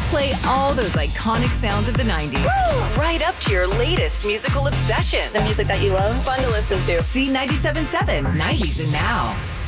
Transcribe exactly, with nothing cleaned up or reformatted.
play all those iconic sounds of the nineties. Woo! Right up to your latest musical obsession. The music that you love. Fun to listen to. C ninety-seven point seven, nineties and Now.